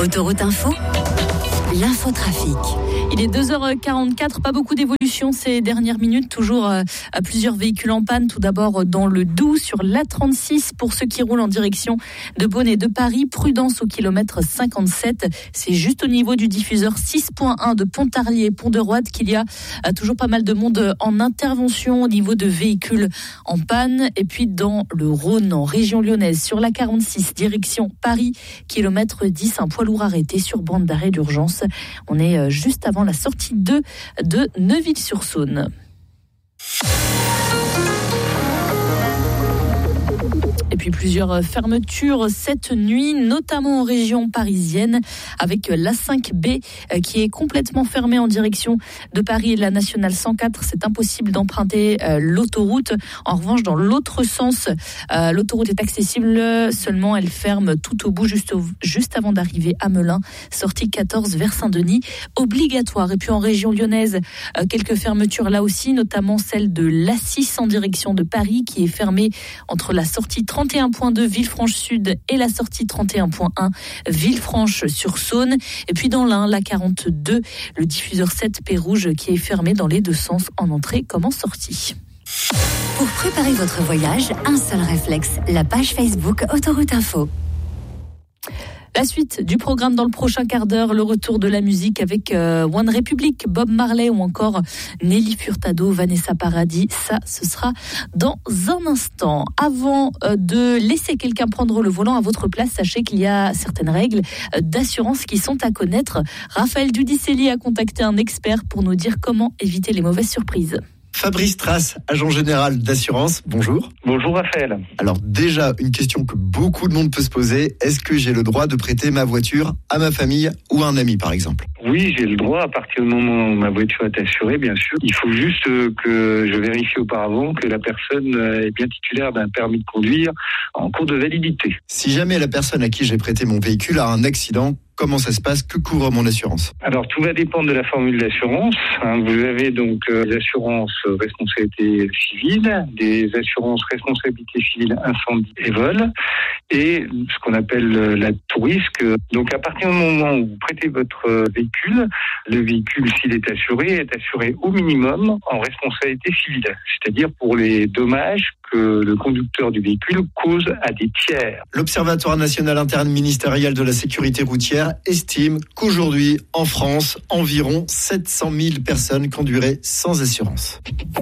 Autoroute Info, l'infotrafic. Il est 2h44, pas beaucoup d'évolution ces dernières minutes, toujours plusieurs véhicules en panne. Tout d'abord dans le Doubs sur l'A36 pour ceux qui roulent en direction de Beaune et de Paris. Prudence au kilomètre 57, c'est juste au niveau du diffuseur 6.1 de Pontarlier, Pont de Roide qu'il y a toujours pas mal de monde en intervention au niveau de véhicules en panne. Et puis dans le Rhône, en région lyonnaise, sur l'A46 direction Paris, kilomètre 10, un poids lourd arrêté sur bande d'arrêt d'urgence. On est juste avant la sortie 2 de Neuville-sur-Saône. Et puis plusieurs fermetures cette nuit, notamment en région parisienne, avec l'A5B qui est complètement fermée en direction de Paris et de la Nationale 104. C'est impossible d'emprunter l'autoroute. En revanche, dans l'autre sens, l'autoroute est accessible, seulement elle ferme tout au bout, juste avant d'arriver à Melun, sortie 14 vers Saint-Denis, obligatoire. Et puis en région lyonnaise, quelques fermetures là aussi, notamment celle de l'A6 en direction de Paris, qui est fermée entre la sortie 31.2 Villefranche-Sud et la sortie 31.1 Villefranche-sur-Saône. Et puis dans l'Ain, la 42, le diffuseur 7 Pérouge qui est fermé dans les deux sens, en entrée comme en sortie. Pour préparer votre voyage, un seul réflexe, la page Facebook Autoroute Info. La suite du programme dans le prochain quart d'heure, le retour de la musique avec One Republic, Bob Marley ou encore Nelly Furtado, Vanessa Paradis. Ça, ce sera dans un instant. Avant de laisser quelqu'un prendre le volant à votre place, sachez qu'il y a certaines règles d'assurance qui sont à connaître. Raphaël Dudicelli a contacté un expert pour nous dire comment éviter les mauvaises surprises. Fabrice Trace, agent général d'assurance, bonjour. Bonjour Raphaël. Alors déjà, une question que beaucoup de monde peut se poser, est-ce que j'ai le droit de prêter ma voiture à ma famille ou à un ami par exemple ? Oui, j'ai le droit à partir du moment où ma voiture est assurée, bien sûr. Il faut juste que je vérifie auparavant que la personne est bien titulaire d'un permis de conduire en cours de validité. Si jamais la personne à qui j'ai prêté mon véhicule a un accident, comment ça se passe ? Que couvre mon assurance ? Alors, tout va dépendre de la formule d'assurance. Vous avez donc des assurances responsabilité civile, des assurances responsabilité civile incendie et vol, et ce qu'on appelle la tout-risque. Donc, à partir du moment où vous prêtez votre véhicule, le véhicule, s'il est assuré au minimum en responsabilité civile, c'est-à-dire pour les dommages que le conducteur du véhicule cause à des tiers. L'Observatoire national interministériel de la sécurité routière estime qu'aujourd'hui, en France, environ 700 000 personnes conduiraient sans assurance.